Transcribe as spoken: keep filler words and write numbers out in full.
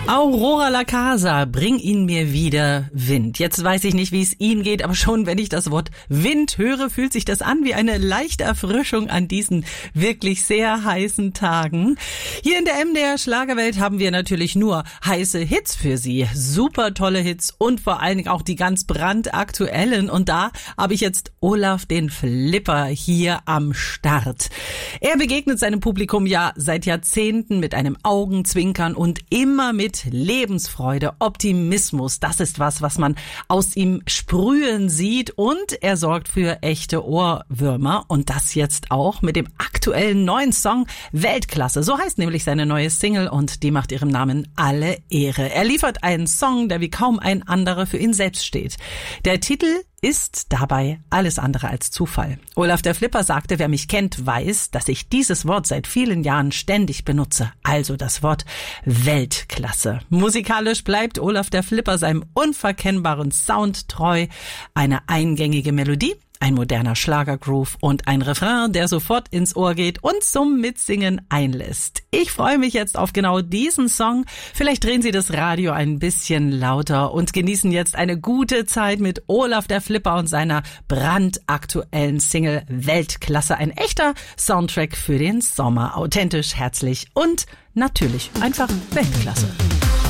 Aurora La Casa, bring ihn mir wieder Wind. Jetzt weiß ich nicht, wie es Ihnen geht, aber schon wenn ich das Wort Wind höre, fühlt sich das an wie eine leichte Erfrischung an diesen wirklich sehr heißen Tagen. Hier in der M D R Schlagerwelt haben wir natürlich nur heiße Hits für Sie. Super tolle Hits und vor allen Dingen auch die ganz brandaktuellen. Und da habe ich jetzt Olaf den Flipper hier am Start. Er begegnet seinem Publikum ja seit Jahrzehnten mit einem Augenzwinkern und immer mit Lebensfreude, Optimismus. Das ist was, was man aus ihm sprühen sieht, und er sorgt für echte Ohrwürmer, und das jetzt auch mit dem aktuellen neuen Song Weltklasse. So heißt nämlich seine neue Single, und die macht ihrem Namen alle Ehre. Er liefert einen Song, der wie kaum ein anderer für ihn selbst steht. Der Titel ist dabei alles andere als Zufall. Olaf der Flipper sagte, wer mich kennt, weiß, dass ich dieses Wort seit vielen Jahren ständig benutze. Also das Wort Weltklasse. Musikalisch bleibt Olaf der Flipper seinem unverkennbaren Sound treu. Eine eingängige Melodie, ein moderner Schlagergroove und ein Refrain, der sofort ins Ohr geht und zum Mitsingen einlässt. Ich freue mich jetzt auf genau diesen Song. Vielleicht drehen Sie das Radio ein bisschen lauter und genießen jetzt eine gute Zeit mit Olaf der Flipper und seiner brandaktuellen Single Weltklasse. Ein echter Soundtrack für den Sommer. Authentisch, herzlich und natürlich einfach Weltklasse.